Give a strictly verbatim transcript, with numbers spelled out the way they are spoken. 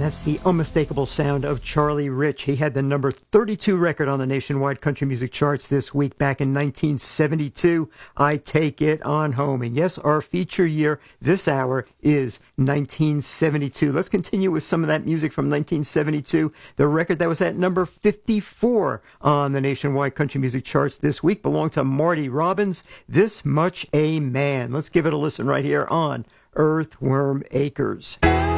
That's the unmistakable sound of Charlie Rich. He had the number thirty-two record on the nationwide country music charts this week back in nineteen seventy-two. I Take It On Home. And yes, our feature year this hour is nineteen seventy-two. Let's continue with some of that music from nineteen seventy-two. The record that was at number fifty-four on the nationwide country music charts this week belonged to Marty Robbins, This Much a Man. Let's give it a listen right here on Earthworm Acres.